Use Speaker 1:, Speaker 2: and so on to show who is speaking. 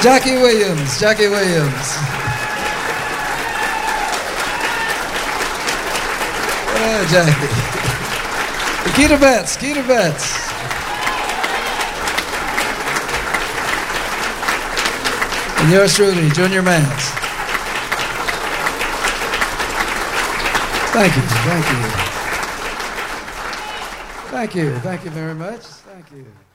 Speaker 1: Jackie Williams, Jackie Williams. Oh, Jackie. Keita Betts, Keita Betts. And yours truly, Junior Mance. Thank you, thank you. Thank you very much. Thank you.